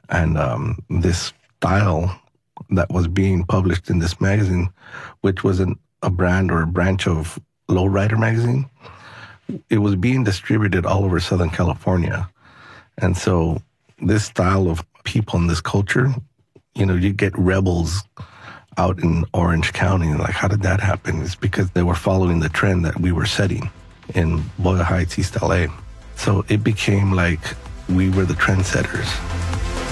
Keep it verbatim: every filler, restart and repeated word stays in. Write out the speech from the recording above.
And um, this style that was being published in this magazine, which was an, a brand or a branch of Lowrider magazine, it was being distributed all over Southern California. And so this style of people in this culture, you know, you get rebels out in Orange County. Like, how did that happen? It's because they were following the trend that we were setting in Boyle Heights, East L A. So it became like we were the trendsetters.